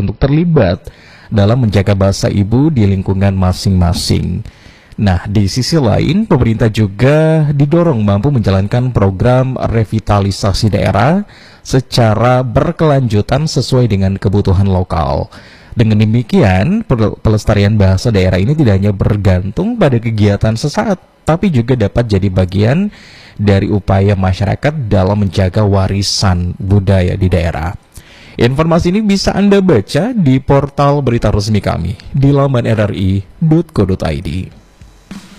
untuk terlibat dalam menjaga bahasa ibu di lingkungan masing-masing. Nah, di sisi lain, pemerintah juga didorong mampu menjalankan program revitalisasi daerah secara berkelanjutan sesuai dengan kebutuhan lokal. Dengan demikian, pelestarian bahasa daerah ini tidak hanya bergantung pada kegiatan sesaat, tapi juga dapat jadi bagian dari upaya masyarakat dalam menjaga warisan budaya di daerah. Informasi ini bisa Anda baca di portal berita resmi kami di laman rri.co.id.